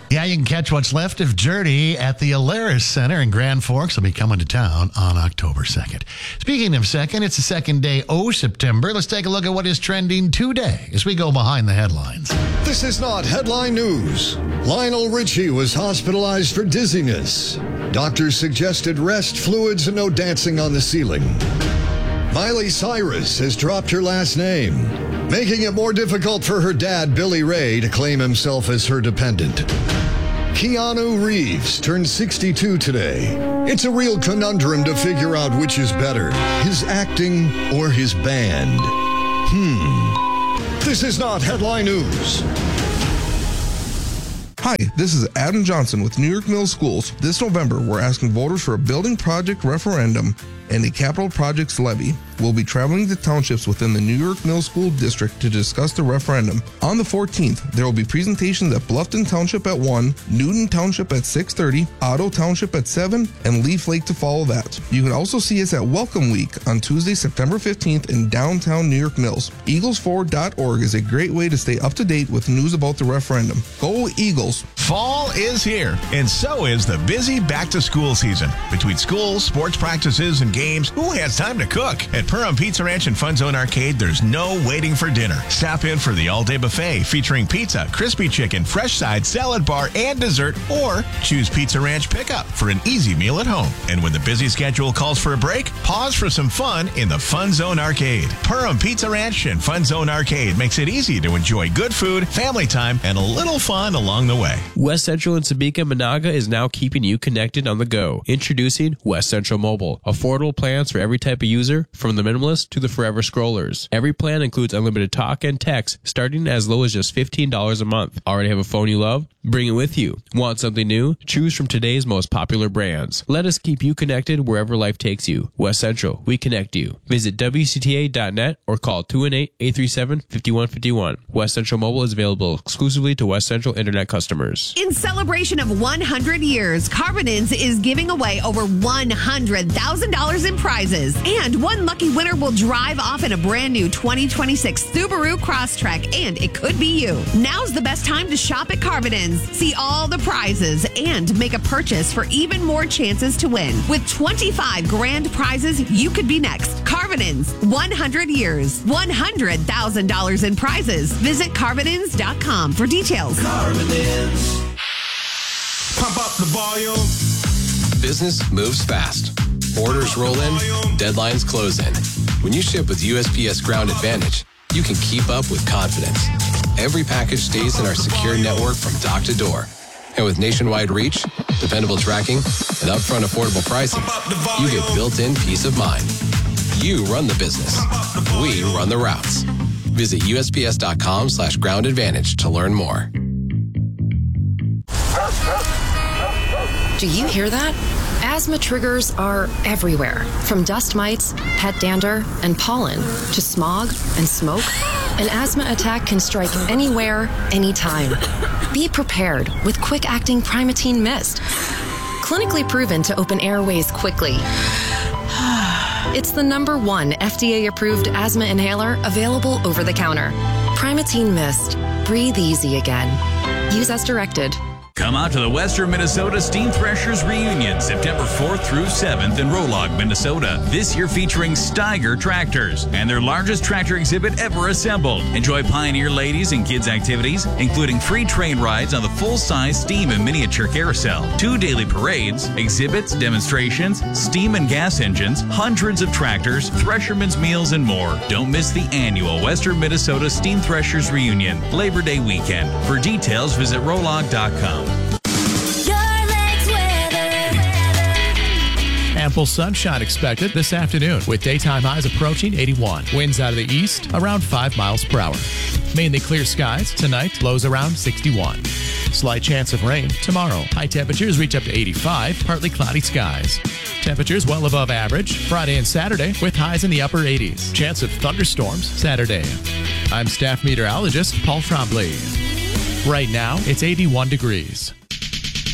Yeah, you can catch what's left of Journey at the Alaris Center in Grand Forks. Will be coming to town on October 2nd. Speaking of 2nd, it's the second day of September. Let's take a look at what is trending today as we go behind the headlines. This is not headline news. Lionel Richie was hospitalized for dizziness. Doctors suggested rest, fluids, and no dancing on the ceiling. Miley Cyrus has dropped her last name, making it more difficult for her dad, Billy Ray, to claim himself as her dependent. Keanu Reeves turned 62 today. It's a real conundrum to figure out which is better, his acting or his band. This is not headline news. Hi, this is Adam Johnson with New York Middle Schools. This November, we're asking voters for a building project referendum and a capital projects levy. We'll be traveling to townships within the New York Middle School District to discuss the referendum. On the 14th, there will be presentations at Bluffton Township at 1, Newton Township at 6:30, Otto Township at 7, and Leaf Lake to follow that. You can also see us at Welcome Week on Tuesday, September 15th in downtown New York Mills. EaglesForward.org is a great way to stay up to date with news about the referendum. Go Eagles! Fall is here, and so is the busy back-to-school season. Between schools, sports practices, and games, who has time to cook? At Perham Pizza Ranch and Fun Zone Arcade, there's no waiting for dinner. Stop in for the all-day buffet featuring pizza, crispy chicken, fresh side, salad bar, and dessert, or choose Pizza Ranch pickup for an easy meal at home. And when the busy schedule calls for a break, pause for some fun in the Fun Zone Arcade. Perham Pizza Ranch and Fun Zone Arcade makes it easy to enjoy good food, family time, and a little fun along the way. West Central in Sabika, Monaga is now keeping you connected on the go. Introducing West Central Mobile. Affordable plans for every type of user, from the minimalist to the forever scrollers. Every plan includes unlimited talk and text, starting as low as just $15 a month. Already have a phone you love? Bring it with you. Want something new? Choose from today's most popular brands. Let us keep you connected wherever life takes you. West Central, we connect you. Visit WCTA.net or call 218-837-5151. West Central Mobile is available exclusively to West Central Internet customers. In celebration of 100 years, Carbonins is giving away over $100,000 in prizes. And one lucky winner will drive off in a brand new 2026 Subaru Crosstrek, and it could be you. Now's the best time to shop at Carbonins. See all the prizes and make a purchase for even more chances to win. With 25 grand prizes, you could be next. Carbonins, 100 years, $100,000 in prizes. Visit Carbonins.com for details. Carbonins. Pump up the volume. Business moves fast. Orders roll in, deadlines close in. When you ship with USPS Ground Advantage, you can keep up with confidence. Every package stays in our secure network from dock to door. And with nationwide reach, dependable tracking, and upfront affordable pricing, you get built-in peace of mind. You run the business. We run the routes. Visit USPS.com/Ground Advantage to learn more. Do you hear that? Asthma triggers are everywhere, from dust mites, pet dander, and pollen, to smog and smoke. An asthma attack can strike anywhere, anytime. Be prepared with quick-acting Primatene Mist. Clinically proven to open airways quickly. It's the #1 FDA-approved asthma inhaler available over the counter. Primatene Mist. Breathe easy again. Use as directed. Come out to the Western Minnesota Steam Threshers Reunion, September 4th through 7th in Rolog, Minnesota. This year featuring Steiger tractors and their largest tractor exhibit ever assembled. Enjoy Pioneer ladies and kids activities, including free train rides on the full-size steam and miniature carousel, 2 daily parades, exhibits, demonstrations, steam and gas engines, hundreds of tractors, threshermen's meals, and more. Don't miss the annual Western Minnesota Steam Threshers Reunion, Labor Day weekend. For details, visit rolog.com. Ample sunshine expected this afternoon with daytime highs approaching 81. Winds out of the east around 5 miles per hour. Mainly clear skies tonight, lows around 61. Slight chance of rain tomorrow. High temperatures reach up to 85, partly cloudy skies. Temperatures well above average Friday and Saturday with highs in the upper 80s. Chance of thunderstorms Saturday. I'm staff meteorologist Paul Trombley. Right now, it's 81 degrees.